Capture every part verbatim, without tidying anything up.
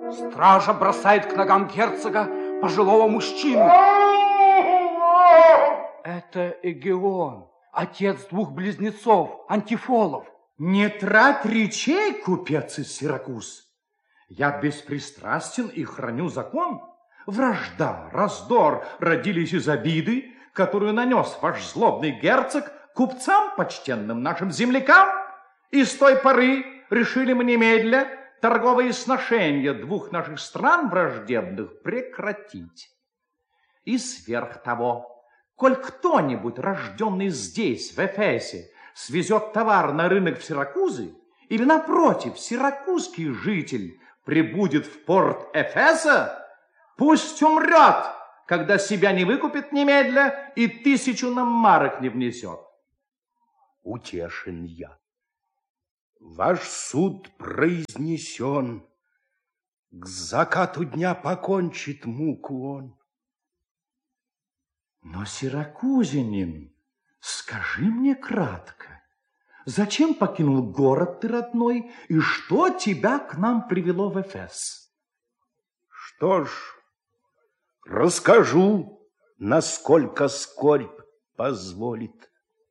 Стража бросает к ногам герцога пожилого мужчину. Это Эгеон, отец двух близнецов, Антифолов. Не трать речей, купец из Сиракуз. Я беспристрастен и храню закон. Вражда, раздор родились из обиды, которую нанес ваш злобный герцог купцам, почтенным нашим землякам. И с той поры решили мы немедля торговые сношения двух наших стран враждебных прекратить. И сверх того, коль кто-нибудь, рожденный здесь, в Эфесе, свезет товар на рынок в Сиракузы, или, напротив, сиракузский житель прибудет в порт Эфеса, пусть умрет, когда себя не выкупит немедля и тысячу нам марок не внесет. Утешен я. Ваш суд произнесен. К закату дня покончит муку он. Но, сиракузянин, скажи мне кратко, зачем покинул город ты родной, и что тебя к нам привело в Эфес? Что ж, расскажу, насколько скорбь позволит.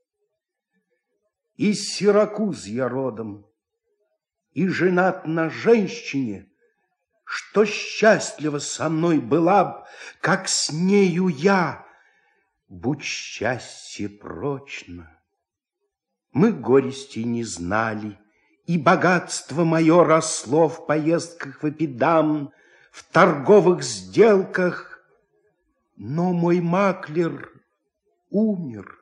Из Сиракуз я родом, и женат на женщине, что счастлива со мной была б, как с нею я, будь счастье прочно. Мы горести не знали, и богатство мое росло в поездках в Эпидам, в торговых сделках, но мой маклер умер.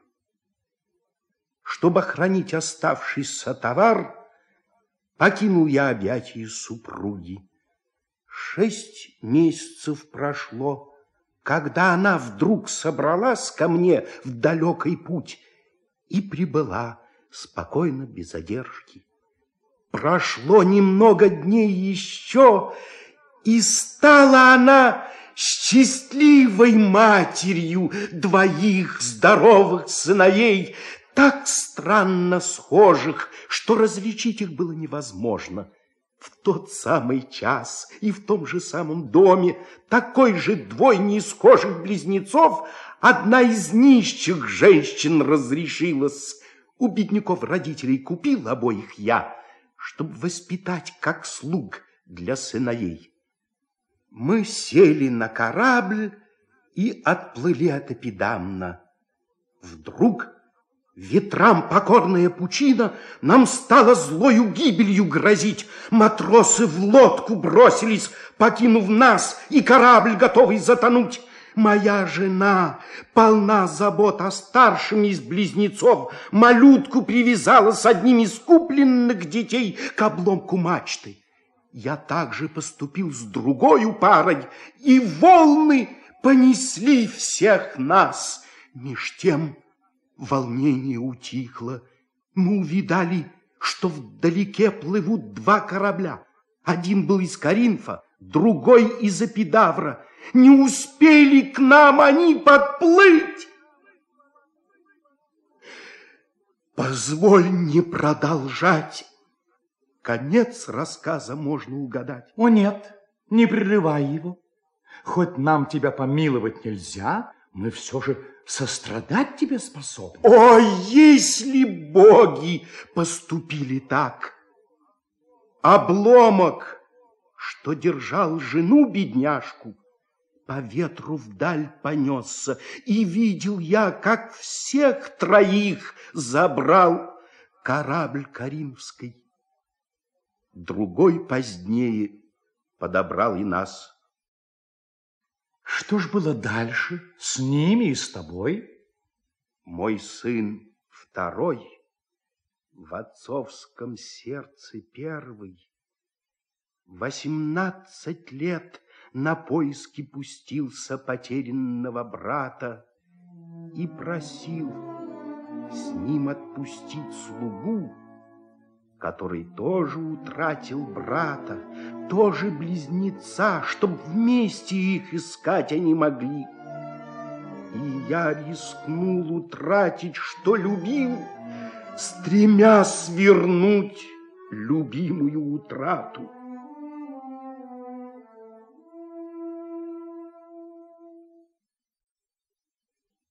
Чтобы охранить оставшийся товар, покинул я объятия супруги. Шесть месяцев прошло, когда она вдруг собралась ко мне в далекий путь и прибыла спокойно, без задержки. Прошло немного дней еще, и стала она счастливой матерью двоих здоровых сыновей, так странно схожих, что различить их было невозможно. В тот самый час и в том же самом доме такой же двойни схожих близнецов одна из нищих женщин разрешилась. У бедняков родителей купил обоих я, чтобы воспитать как слуг для сыновей. Мы сели на корабль и отплыли от Эпидамна. Вдруг ветрам покорная пучина нам стала злою гибелью грозить. Матросы в лодку бросились, покинув нас, и корабль готовый затонуть. Моя жена, полна забот о старшем из близнецов, малютку привязала с одним из купленных детей к обломку мачты. Я также поступил с другою парой, и волны понесли всех нас. Меж тем волнение утихло. Мы увидали, что вдалеке плывут два корабля. Один был из Коринфа, другой из Эпидавра. Не успели к нам они подплыть. Позволь не продолжать. Конец рассказа можно угадать. О нет, не прерывай его. Хоть нам тебя помиловать нельзя, мы все же сострадать тебе способны. О, если боги поступили так! Обломок, что держал жену бедняжку, по ветру вдаль понесся, и видел я, как всех троих забрал корабль Коринфский. Другой позднее подобрал и нас. Что ж было дальше с ними и с тобой? Мой сын второй, в отцовском сердце первый, восемнадцать лет на поиски пустился потерянного брата и просил с ним отпустить слугу, который тоже утратил брата, тоже близнеца, чтоб вместе их искать они могли. И я рискнул утратить, что любил, стремясь вернуть любимую утрату.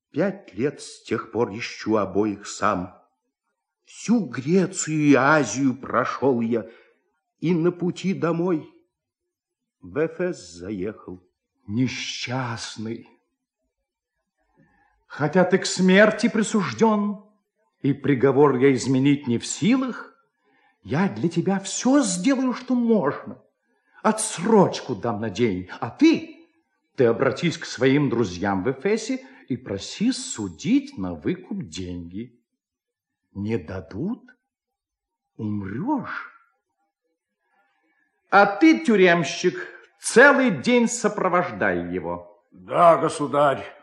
Пять лет с тех пор ищу обоих сам. Всю Грецию и Азию прошел я, и на пути домой в Эфес заехал. Несчастный. Хотя ты к смерти присужден, и приговор я изменить не в силах, я для тебя все сделаю, что можно. Отсрочку дам на день, а ты, ты обратись к своим друзьям в Эфесе и проси судить на выкуп деньги. Не дадут, умрешь. А ты, тюремщик, целый день сопровождай его. Да, государь.